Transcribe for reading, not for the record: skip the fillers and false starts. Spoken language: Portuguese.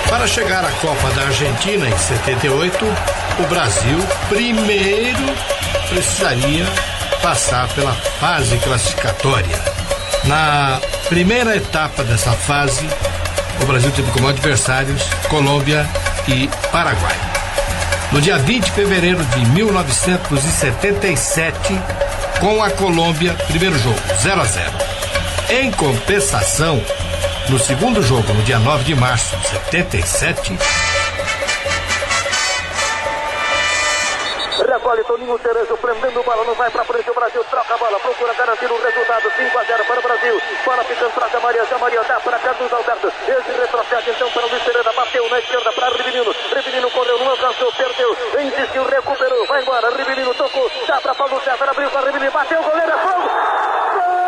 Para chegar à Copa da Argentina em 78, o Brasil primeiro precisaria passar pela fase classificatória. Na primeira etapa dessa fase, o Brasil teve como adversários Colômbia e Paraguai. No dia 20 de fevereiro de 1977, com a Colômbia, primeiro jogo, 0-0. Em compensação, no segundo jogo, no dia 9 de março de 77, recolhe Toninho Cerezo, prendendo bola, não vai pra frente, o Brasil troca a bola, procura garantir o resultado, 5-0 para o Brasil, bola ficando para Maria dá para Carlos Alberto, esse retrocede então para o Luiz Pereira, bateu na esquerda para Rivelino correu, não alcançou, perdeu, insistiu, recuperou, vai embora, Rivelino tocou, dá para Paulo César, abriu para Rivelino, bateu, o goleiro é fogo!